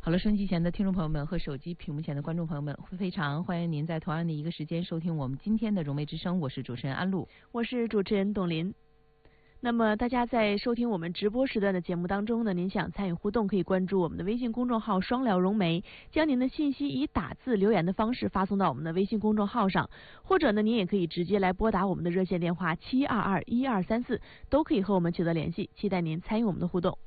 好了，收音机前的听众朋友们和手机屏幕前的观众朋友们，非常欢迎您在同样的一个时间收听我们今天的融媒之声，我是主持人安露， 我是主持人董琳。那么大家在收听我们直播时段的节目当中呢，您想参与互动，可以关注我们的微信公众号双聊融媒，将您的信息以打字留言的方式发送到我们的微信公众号上，或者呢您也可以直接来拨打我们的热线电话7221234，都可以和我们取得联系，期待您参与我们的互动。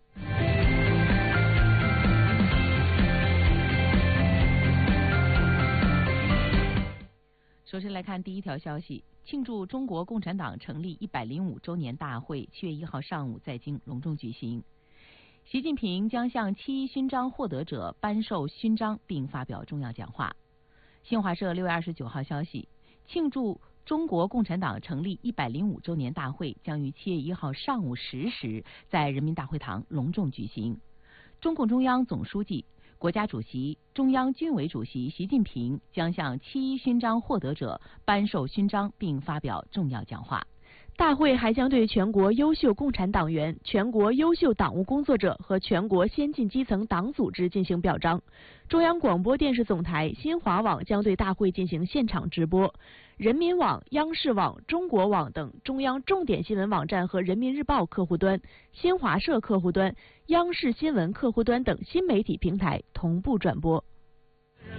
首先来看第一条消息，庆祝中国共产党成立105周年大会7月1号上午在京隆重举行。习近平将向7·1勋章获得者颁授勋章并发表重要讲话。新华社6月29号消息，庆祝中国共产党成立105周年大会将于7月1号上午10时在人民大会堂隆重举行。中共中央总书记、国家主席、中央军委主席习近平将向7·1勋章获得者颁授勋章并发表重要讲话。 大会还将对全国优秀共产党员、全国优秀党务工作者和全国先进基层党组织进行表彰。中央广播电视总台、新华网将对大会进行现场直播。人民网、央视网、中国网等中央重点新闻网站和人民日报客户端、新华社客户端、央视新闻客户端等新媒体平台同步转播。